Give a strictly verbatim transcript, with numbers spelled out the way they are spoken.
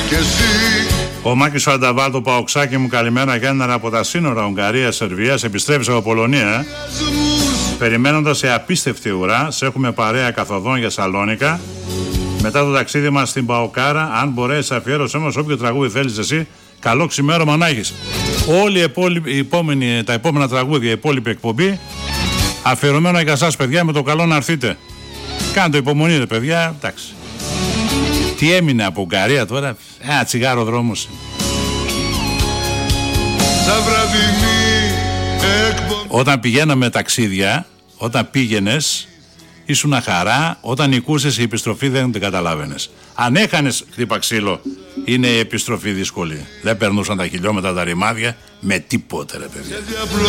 Ο Μάκης ο Ανταβάλ, το Παοξάκι μου, καλημέρα Γιάννη, από τα σύνορα Ουγγαρίας-Σερβίας. Επιστρέφεις από Πολωνία. Περιμένοντας σε απίστευτη ουρά, σε έχουμε παρέα καθοδόν για Σαλόνικα. Μετά το ταξίδι μας στην Παοκάρα, αν μπορέσεις, αφιέρωσέ μας όποιο τραγούδι θέλεις εσύ. Καλό ξημέρωμα να έχεις. Όλοι οι επόλοι, οι επόμενοι, τα επόμενα τραγούδια, η υπόλοιπη εκπομπή, αφιερωμένα για εσάς, παιδιά, με το καλό να έρθείτε. Κάντε υπομονή, ρε παιδιά, εντάξει. Τι έμεινε από Ουγγαρία τώρα, ένα τσιγάρο δρόμος. Όταν πηγαίναμε ταξίδια, όταν πήγαινες, ήσουν χαρά, όταν νικούσες η επιστροφή δεν την καταλάβαινες. Αν έχανες, χτύπα ξύλο, είναι η επιστροφή δύσκολη. Δεν περνούσαν τα χιλιόμετρα, τα ρημάδια, με τίποτε ρε παιδιά.